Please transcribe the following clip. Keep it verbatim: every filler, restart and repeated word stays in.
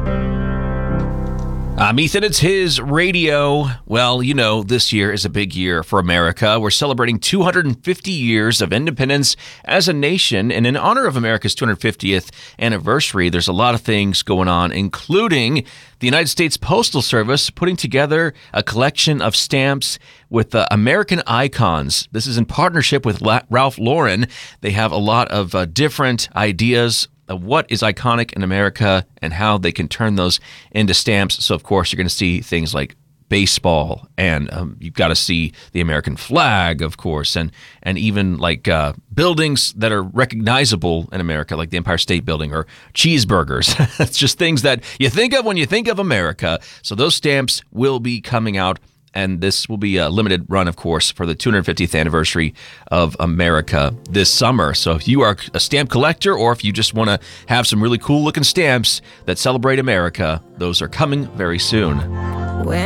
I'm Ethan, it's his radio. Well, you know, this year is a big year for America. We're celebrating two hundred fifty years of independence as a nation. And in honor of America's two hundred fiftieth anniversary, there's a lot of things going on, including the United States Postal Service putting together a collection of stamps with uh, American icons. This is in partnership with La- Ralph Lauren. They have a lot of uh, different ideas of what is iconic in America and how they can turn those into stamps. So, of course, you're going to see things like baseball, and um, you've got to see the American flag, of course, and and even like uh, buildings that are recognizable in America, like the Empire State Building or cheeseburgers. It's just things that you think of when you think of America. So those stamps will be coming out. And this will be a limited run, of course, for the two hundred fiftieth anniversary of America this summer. So if you are a stamp collector, or if you just want to have some really cool looking stamps that celebrate America, those are coming very soon. When